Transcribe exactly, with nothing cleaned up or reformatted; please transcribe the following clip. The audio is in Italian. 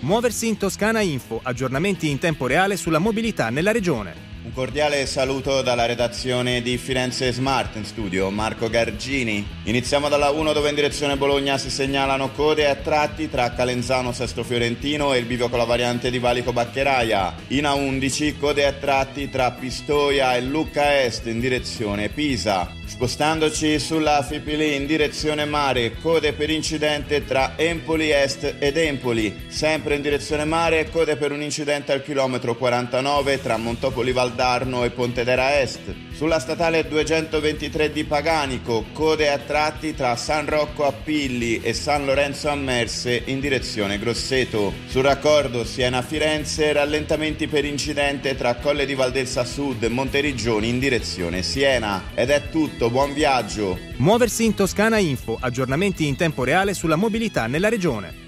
Muoversi in Toscana Info, aggiornamenti in tempo reale sulla mobilità nella regione. Un cordiale saluto dalla redazione di Firenze Smart, in studio Marco Gargini. Iniziamo dalla uno, dove in direzione Bologna si segnalano code a tratti tra Calenzano Sesto Fiorentino e il bivio con la variante di Valico Baccheraia. In A undici code a tratti tra Pistoia e Lucca Est in direzione Pisa. Spostandoci sulla Fipili in direzione mare, code per incidente tra Empoli Est ed Empoli. Sempre in direzione mare, code per un incidente al chilometro quarantanove tra Montopoli Valdarno e Pontedera Est. Sulla statale duecentoventitré di Paganico, code a tratti tra San Rocco a Pilli e San Lorenzo a Merse in direzione Grosseto. Sul raccordo Siena-Firenze, rallentamenti per incidente tra Colle di Valdelsa Sud e Monteriggioni in direzione Siena. Ed è tutto, buon viaggio! Muoversi in Toscana Info, aggiornamenti in tempo reale sulla mobilità nella regione.